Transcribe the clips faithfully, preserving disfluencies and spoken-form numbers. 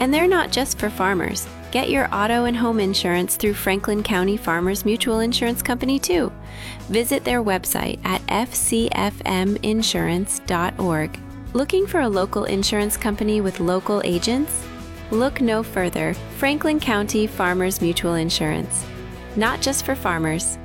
And they're not just for farmers. Get your auto and home insurance through Franklin County Farmers Mutual Insurance Company, too. Visit their website at f c f m insurance dot org. Looking for a local insurance company with local agents? Look no further. Franklin County Farmers Mutual Insurance. Not just for farmers.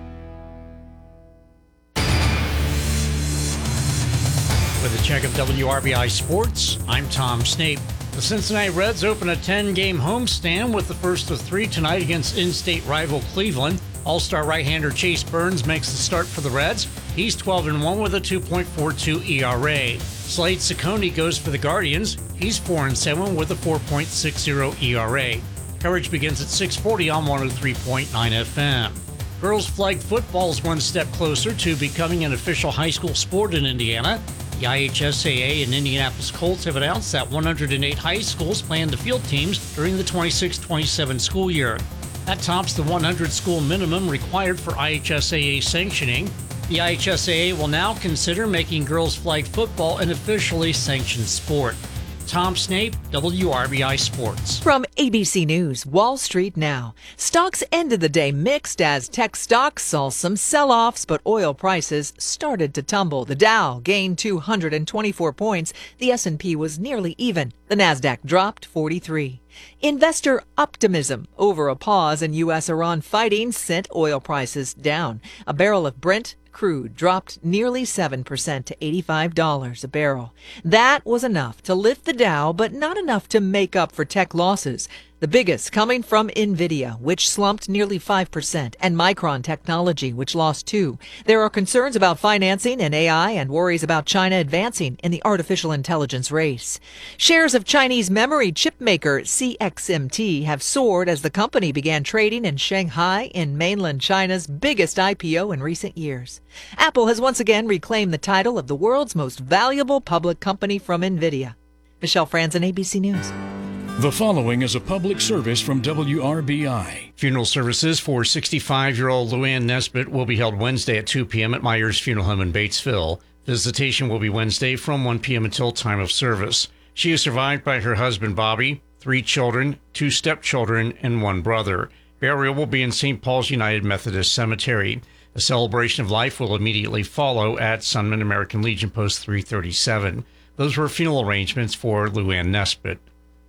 With a check of W R B I Sports, I'm Tom Snape. The Cincinnati Reds open a ten-game homestand with the first of three tonight against in-state rival Cleveland. All-star right-hander Chase Burns makes the start for the Reds. He's twelve and one with a two point four two E R A. Slade Ciccone goes for the Guardians. He's four and seven with a four point six zero E R A. Coverage begins at six forty on one oh three point nine F M. Girls flag football is one step closer to becoming an official high school sport in Indiana. The I H S A A and Indianapolis Colts have announced that one hundred eight high schools plan to field teams during the twenty-six twenty-seven school year. That tops the one hundred school minimum required for I H S A A sanctioning. The I H S A A will now consider making girls flag football an officially sanctioned sport. Tom Snape, W R B I Sports. From A B C News, Wall Street Now. Stocks ended the day mixed as tech stocks saw some sell-offs, but oil prices started to tumble. The Dow gained two hundred twenty-four points. The S and P was nearly even. The Nasdaq dropped forty-three. Investor optimism over a pause in U S Iran fighting sent oil prices down. A barrel of Brent crude dropped nearly seven percent to eighty-five dollars a barrel. That was enough to lift the Dow, but not enough to make up for tech losses. The biggest coming from NVIDIA, which slumped nearly five percent, and Micron Technology, which lost two. There are concerns about financing and A I and worries about China advancing in the artificial intelligence race. Shares of Chinese memory chip maker C X M T have soared as the company began trading in Shanghai in mainland China's biggest I P O in recent years. Apple has once again reclaimed the title of the world's most valuable public company from NVIDIA. Michelle Franzen, A B C News. The following is a public service from W R B I. Funeral services for sixty-five-year-old Luann Nesbitt will be held Wednesday at two p.m. at Myers Funeral Home in Batesville. Visitation will be Wednesday from one p.m. until time of service. She is survived by her husband, Bobby, three children, two stepchildren, and one brother. Burial will be in Saint Paul's United Methodist Cemetery. A celebration of life will immediately follow at Sunman American Legion Post three thirty-seven. Those were funeral arrangements for Luann Nesbitt.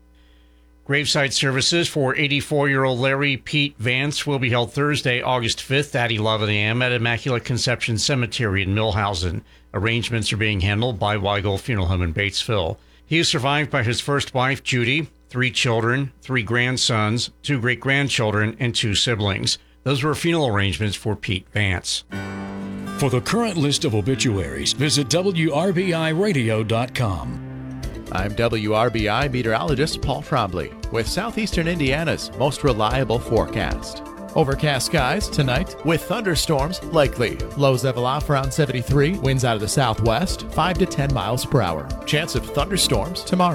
Graveside services for eighty-four-year-old Larry Pete Vance will be held Thursday, August fifth at eleven a.m. at Immaculate Conception Cemetery in Millhausen. Arrangements are being handled by Weigel Funeral Home in Batesville. He is survived by his first wife, Judy, three children, three grandsons, two great-grandchildren, and two siblings. Those were funeral arrangements for Pete Vance. For the current list of obituaries, visit W R B I radio dot com. I'm W R B I meteorologist Paul Trombley with Southeastern Indiana's most reliable forecast. Overcast skies tonight with thunderstorms likely. Lows level off around seventy-three. Winds out of the southwest, five to ten miles per hour. Chance of thunderstorms tomorrow.